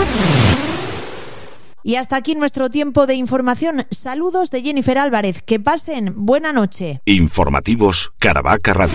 Y hasta aquí nuestro tiempo de información. Saludos de Jennifer Álvarez. Que pasen buena noche. Informativos Caravaca Radio.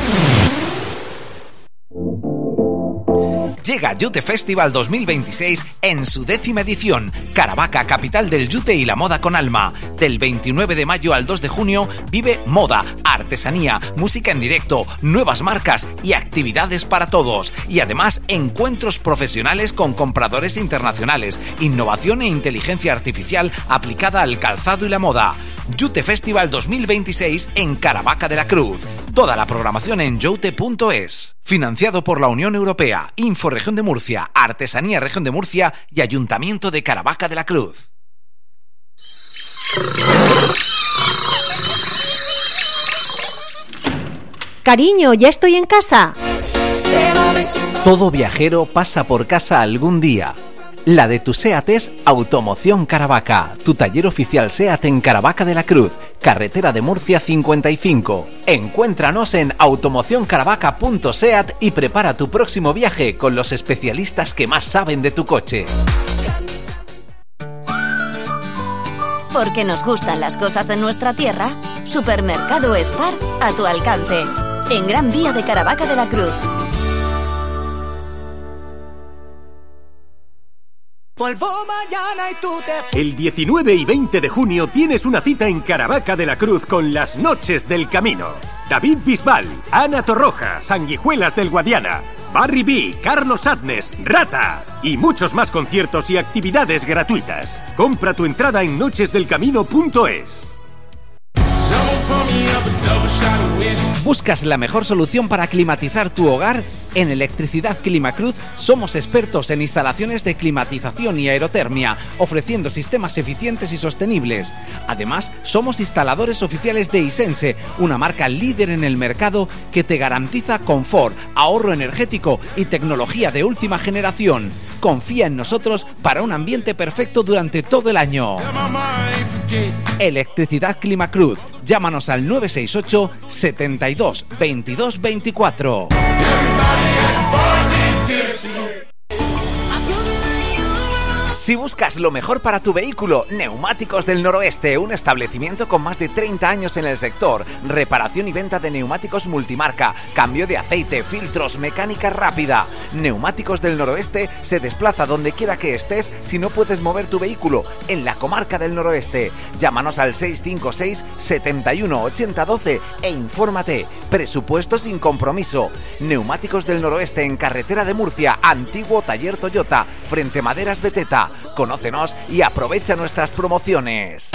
Llega Yute Festival 2026 en su 10ª edición. Caravaca, capital del yute y la moda con alma. Del 29 de mayo al 2 de junio vive moda, artesanía, música en directo, nuevas marcas y actividades para todos. Y además encuentros profesionales con compradores internacionales, innovación e inteligencia artificial aplicada al calzado y la moda. Yute Festival 2026 en Caravaca de la Cruz. Toda la programación en youte.es. Financiado por la Unión Europea, Inforegión de Murcia, Artesanía Región de Murcia y Ayuntamiento de Caravaca de la Cruz. Cariño, ya estoy en casa. Todo viajero pasa por casa algún día. La de tu SEAT es Automoción Caravaca, tu taller oficial SEAT en Caravaca de la Cruz, carretera de Murcia 55. Encuéntranos en automocioncaravaca.seat y prepara tu próximo viaje con los especialistas que más saben de tu coche. Porque nos gustan las cosas de nuestra tierra, Supermercado Spar a tu alcance, en Gran Vía de Caravaca de la Cruz. El 19 y 20 de junio tienes una cita en Caravaca de la Cruz con las Noches del Camino. David Bisbal, Ana Torroja, Sanguijuelas del Guadiana, Barry B, Carlos Adnes, Rata y muchos más conciertos y actividades gratuitas. Compra tu entrada en nochesdelcamino.es. ¿Buscas la mejor solución para climatizar tu hogar? En Electricidad Climacruz somos expertos en instalaciones de climatización y aerotermia, ofreciendo sistemas eficientes y sostenibles. Además, somos instaladores oficiales de Isense, una marca líder en el mercado que te garantiza confort, ahorro energético y tecnología de última generación. Confía en nosotros para un ambiente perfecto durante todo el año. Electricidad Climacruz. Llámanos al 968 72 22 24. Si buscas lo mejor para tu vehículo, Neumáticos del Noroeste, un establecimiento con más de 30 años en el sector, reparación y venta de neumáticos multimarca, cambio de aceite, filtros, mecánica rápida. Neumáticos del Noroeste se desplaza donde quiera que estés si no puedes mover tu vehículo en la comarca del Noroeste. Llámanos al 656 71 80 12 e infórmate. Presupuesto sin compromiso. Neumáticos del Noroeste en carretera de Murcia, antiguo taller Toyota, frente Maderas Beteta. Conócenos y aprovecha nuestras promociones.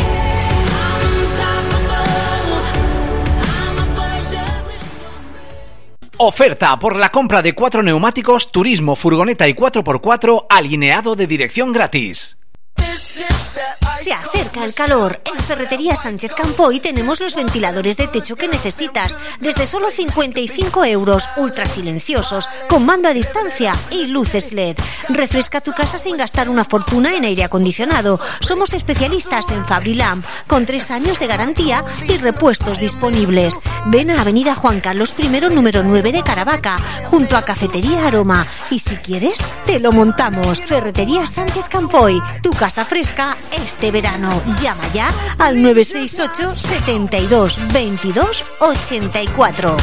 Oferta por la compra de 4 neumáticos, turismo, furgoneta y 4x4, alineado de dirección gratis. Se acerca el calor. En Ferretería Sánchez Campoy tenemos los ventiladores de techo que necesitas, desde solo 55 €, ultra silenciosos, con mando a distancia y luces LED. Refresca tu casa sin gastar una fortuna en aire acondicionado. Somos especialistas en Fabrilam, con 3 años de garantía y repuestos disponibles. Ven a Avenida Juan Carlos I, número 9 de Caravaca, junto a Cafetería Aroma. Y si quieres, te lo montamos. Ferretería Sánchez Campoy, tu casa fresca este verano. Llama ya al 968 72 22 84.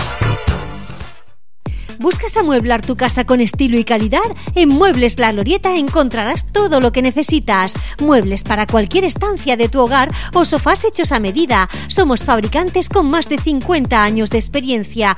¿Buscas amueblar tu casa con estilo y calidad? En Muebles La Glorieta encontrarás todo lo que necesitas. Muebles para cualquier estancia de tu hogar o sofás hechos a medida. Somos fabricantes con más de 50 años de experiencia.